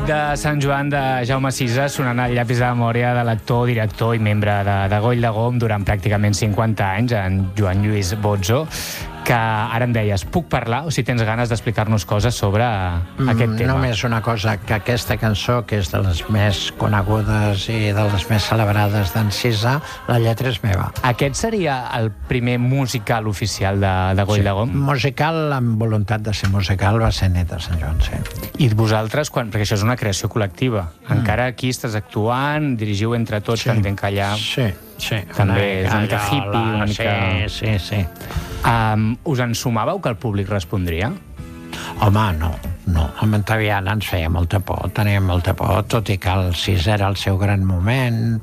de Sant Joan de Jaume Sisa sonant al llapis de memòria de l'actor, director i membre de Goll de Gom durant pràcticament 50 anys, en Joan Lluís Bozzo, que ara em deies, puc parlar o si tens ganes d'explicar-nos coses sobre aquest tema? Només una cosa, que aquesta cançó, que és de les més conegudes i de les més celebrades d'en Sisa, la lletra és meva. Aquest seria el primer musical oficial de Goll de Gom? Musical, amb voluntat de ser musical, va ser Nit de Sant Joan, sí. I vosaltres, perquè això és una creació col·lectiva, encara aquí estàs actuant, dirigiu entre tots, que entenc que allà... Sí. També és una mica hippie, una mica... Sí. Us ensumàveu que el públic respondria? Home, no. Amb en Taviana ens feia molta por, tenia molta por, tot i que el 6 era el seu gran moment,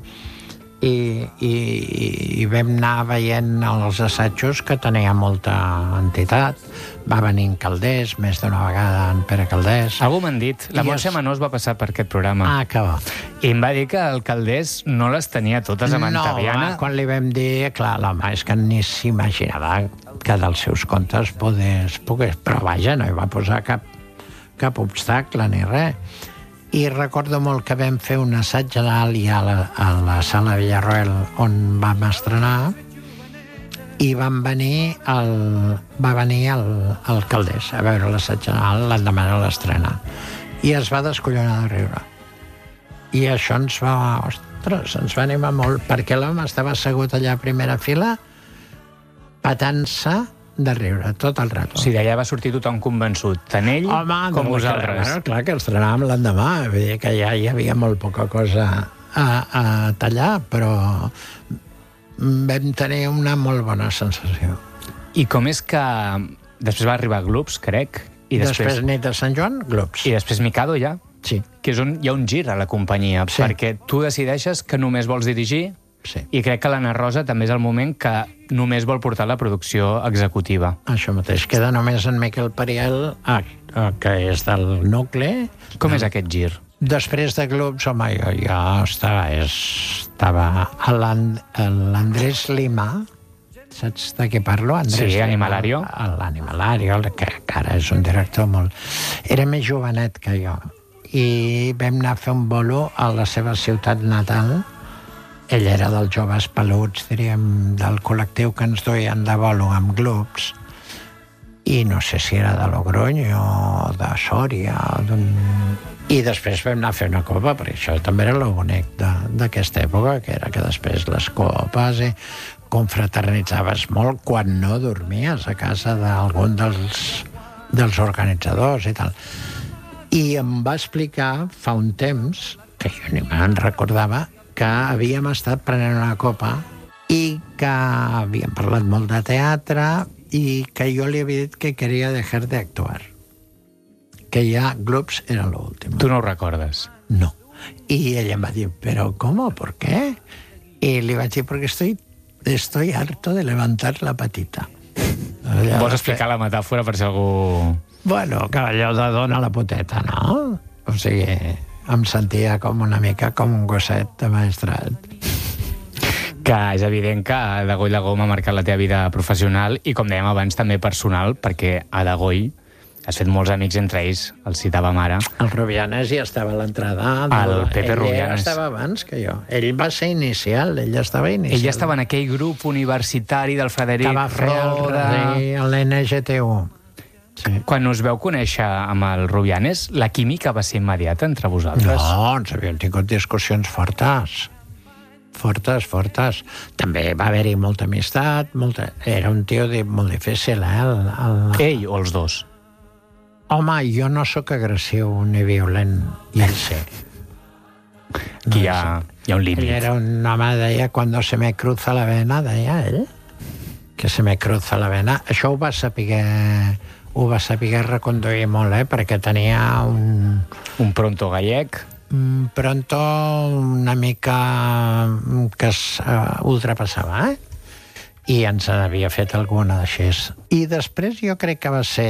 i vam anar veient els assajos que tenia molta entitat. Va venir en Caldés, més d'una vegada en Pere Caldés. Algú m'han dit, la Montse Manós va passar per aquest programa. Que va. I em va dir que el Caldés no les tenia totes amb en Taviana. No, quan li vam dir, clar, l'home és que ni s'imaginava que dels seus contes pogués, però vaja, no hi va posar cap obstacle ni res. I recordo molt que vam fer un assaig general a la sala Villarroel on vam estrenar, i va venir el Caldés a veure l'assaig general l'endemà de l'estrena, i es va descollonar de riure. I això ens va animar molt, perquè l'home estava assegut allà a primera fila patant-se de riure tot el rato. O sigui, d'allà va sortir tothom convençut, tant ell com vosaltres. Clar que els estrenàvem l'endemà, vull dir que ja hi havia molt poca cosa a tallar, però vam tenir una molt bona sensació. I com és que després va arribar Globs, crec, i després Nit de Sant Joan, Globs. I després Mikado, ja? Sí. Que és on hi ha un gir a la companyia, perquè tu decideixes que només vols dirigir. Sí. I crec que l'Anna Rosa també és el moment que només vol portar la producció executiva. Això mateix. Queda només en Miquel Pariel, que és del nucli. Com és aquest gir? Després de Globs, home, jo ja estava a l'Andrés Lima. Saps de què parlo? Sí, Animalario. L'Animalario, que ara és un director molt... Era més jovenet que jo. I vam anar a fer un bolo a la seva ciutat natal. Ell era dels joves peluts, diríem, del col·lectiu que ens duien de bolo amb Globs, i no sé si era de Logroño o de Sòria, i després vam anar a fer una copa, perquè això també era lo bonic d'aquesta època, que era que després les copes confraternitzaves molt quan no dormies a casa d'algun dels organitzadors i tal. I em va explicar fa un temps, que jo ni me'n recordava, que havíem estat prenent una copa i que havíem parlat molt de teatre i que jo li havia dit que queria dejar de actuar. Que ja Globs era lo último. Tu no ho recordes? No. I ella em va dir, ¿pero cómo? ¿Por qué? Y le vaig dir, porque estoy harto de levantar la patita. Vols explicar la metàfora per si algú... Bueno, que allò de dona la poteta, no? O sigui... em sentia com una mica com un gosset de maestrat. Que és evident que de Goll de Gom ha marcat la teva vida professional i, com dèiem abans, també personal, perquè a de Goll has fet molts amics, entre ells el citàvem ara. El Rubianes ja estava a l'entrada. El Pepe Rubianes. Ell estava abans que jo. Ell va ser inicial, ell estava inicial. Ell ja estava en aquell grup universitari del Frederic Roda. Que va fer l'NGTU. Sí. Quan us veu conèixer amb el Rubianes, la química va ser immediata entre vosaltres? No, ens havíem tingut discussions fortes. Fortes. També va haver-hi molta amistat, Era un tio molt difícil, Ell o els dos? Home, jo no sóc agressiu ni violent, i ell sí. Aquí hi ha un límit. Ell era un home, deia, cuando se me cruza la vena, deia ell, que se me cruza la vena. Això ho va saber reconduir molt, perquè tenia un pronto gallec. Pronto una mica que es ultrapassava, i ens havia fet alguna d'així. I després jo crec que va ser,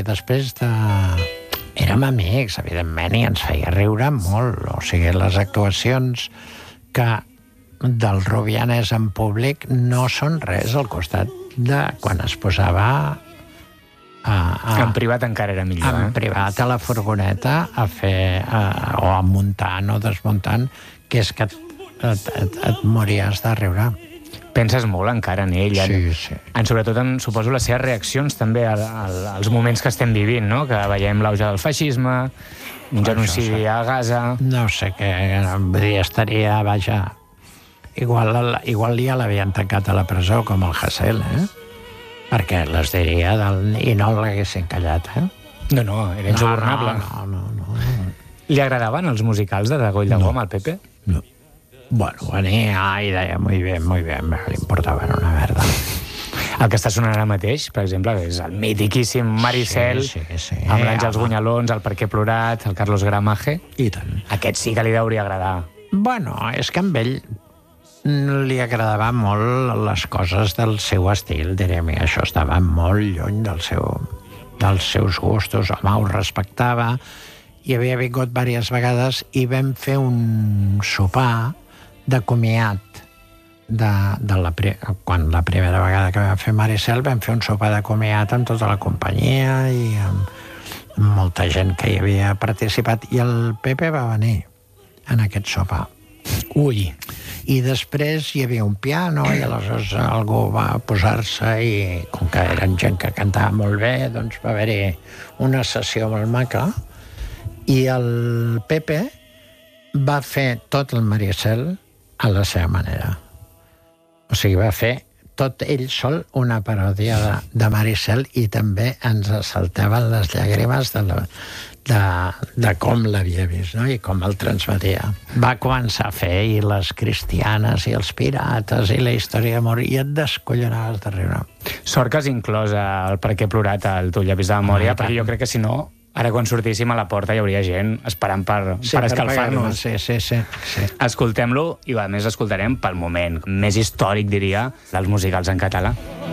érem amics, evidentment, i ens feia riure molt. O sigui, les actuacions que del Rubianes en públic no són res al costat de quan es posava En privat encara era millor, en privat a la furgoneta a fer, o a muntant o desmuntant, que és que et mories de riure. Penses molt encara en ell, Sí. sobretot en, suposo, les seves reaccions també als moments que estem vivint, no? Que veiem l'auge del feixisme, un genocidi a Gaza... No sé què, vull dir, estaria, vaja... Igual ja l'havien tancat a la presó, com el Hasél, perquè les diria i no l'haguessin callat, No, era insubornable. No. Li agradaven els musicals de Goll de Gom al Pepe? No. Bueno, venia i deia muy bien, li importava una merda. El que està sonant ara mateix, per exemple, és el mitiquíssim Maricel, sí, amb l'Àngels Bunyalons, el Per què he plorat, el Carlos Gramaje. I tant. Aquest sí que li hauria agradar. Bueno, és que amb ell li agradava molt les coses del seu estil, direm, i això estava molt lluny dels seus gustos, home, ho respectava, i havia vingut diverses vegades i vam fer un sopar de comiat quan la primera vegada que vam fer Maricel vam fer un sopar de comiat amb tota la companyia i amb molta gent que hi havia participat, i el Pepe va venir en aquest sopar. Ui! I després hi havia un piano i aleshores algú va posar-se i com que eren gent que cantava molt bé, doncs va haver-hi una sessió molt maca i el Pepe va fer tot el Maricel a la seva manera. O sigui, va fer tot ell sol una paròdia de Maricel i també ens saltaven les llàgrimes de com l'havia vist, no? I com el transmetia. Va començar a fer i les cristianes i els pirates i la història d'amor i et descollonaves de riure. Sort que has inclòs el Per què he plorat al teu llapis de memòria, perquè jo crec que si no, ara quan sortíssim a la porta hi hauria gent esperant per escalfar-nos. Sí. Escoltem-lo i a més escoltarem pel moment més històric, diria, dels musicals en català.